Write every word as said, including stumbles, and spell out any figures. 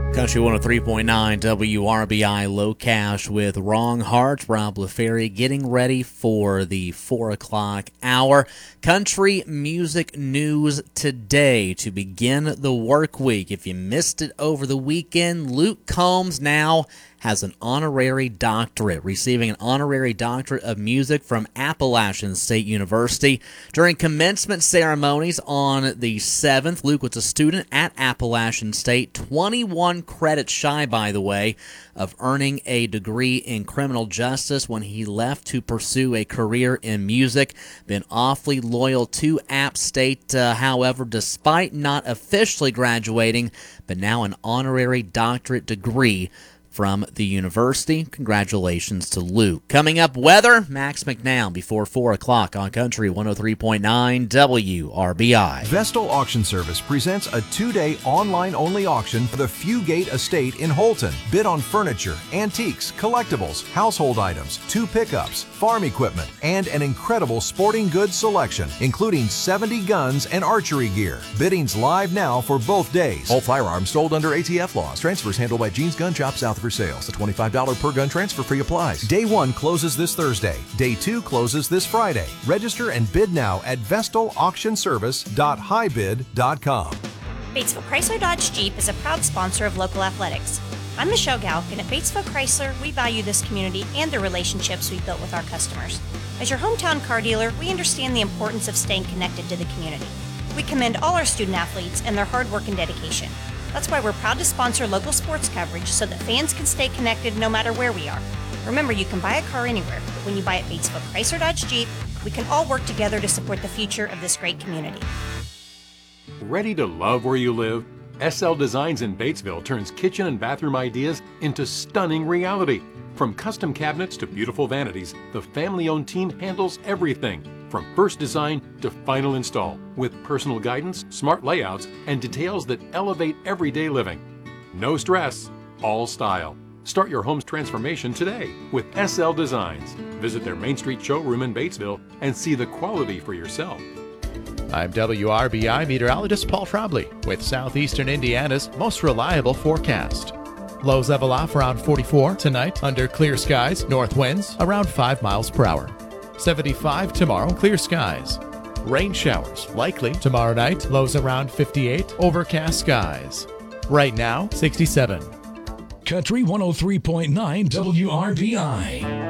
Country one oh three point nine W R B I Low Cash with Wrong Heart. Rob LaFerry getting ready for the four o'clock hour. Country music news today to begin the work week. If you missed it over the weekend, Luke Combs now has an honorary doctorate, receiving an honorary doctorate of music from Appalachian State University. During commencement ceremonies on the seventh, Luke was a student at Appalachian State, twenty-one credits shy, by the way, of earning a degree in criminal justice when he left to pursue a career in music. Been awfully loyal to App State, uh, however, despite not officially graduating, but now an honorary doctorate degree from the university. Congratulations to Luke. Coming up, weather, Max McNown before four o'clock on Country one oh three point nine W R B I. Vestal Auction Service presents a two-day online-only auction for the Fugate Estate in Holton. Bid on furniture, antiques, collectibles, household items, two pickups, farm equipment, and an incredible sporting goods selection, including seventy guns and archery gear. Bidding's live now for both days. All firearms sold under A T F laws. Transfers handled by Gene's Gun Shop South for sales. A twenty-five dollars per gun transfer fee applies. Day one closes this Thursday. Day two closes this Friday. Register and bid now at vestal auction service dot high bid dot com. Batesville Chrysler Dodge Jeep is a proud sponsor of local athletics. I'm Michelle Galk, and at Batesville Chrysler, we value this community and the relationships we've built with our customers. As your hometown car dealer, we understand the importance of staying connected to the community. We commend all our student athletes and their hard work and dedication. That's why we're proud to sponsor local sports coverage so that fans can stay connected no matter where we are. Remember, you can buy a car anywhere, but when you buy at Batesville Chrysler Dodge Jeep, we can all work together to support the future of this great community. Ready to love where you live? S L Designs in Batesville turns kitchen and bathroom ideas into stunning reality. From custom cabinets to beautiful vanities, the family-owned team handles everything, from first design to final install, with personal guidance, smart layouts, and details that elevate everyday living. No stress, all style. Start your home's transformation today with S L Designs. Visit their Main Street showroom in Batesville and see the quality for yourself. I'm W R B I meteorologist Paul Trombley with Southeastern Indiana's most reliable forecast. Lows level off around forty-four tonight under clear skies, north winds around five miles per hour. seventy-five tomorrow, clear skies. Rain showers likely tomorrow night, lows around fifty-eight, overcast skies. Right now, sixty-seven. Country one oh three point nine W R B I.